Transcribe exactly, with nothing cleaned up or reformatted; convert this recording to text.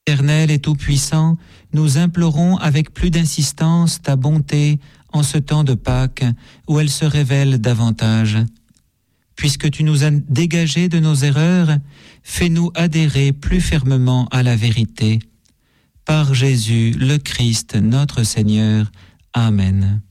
Éternel et tout-puissant, nous implorons avec plus d'insistance ta bonté en ce temps de Pâques où elle se révèle davantage. Puisque tu nous as dégagés de nos erreurs, fais-nous adhérer plus fermement à la vérité. Par Jésus, le Christ, notre Seigneur. Amen.